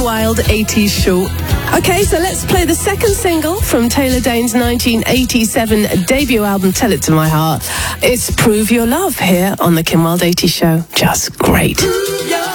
Wilde 80s show. Okay, so let's play the second single from Taylor Dayne's 1987 debut album, Tell It to My Heart. It's Prove Your Love here on the Kim Wilde 80s show. Just great.